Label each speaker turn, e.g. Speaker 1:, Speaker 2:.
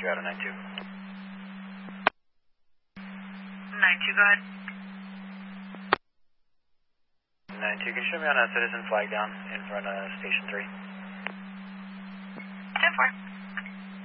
Speaker 1: out of 92.
Speaker 2: 92, go ahead.
Speaker 1: 92, can you show me on a citizen flag down in front of Station 3?
Speaker 2: 10-4.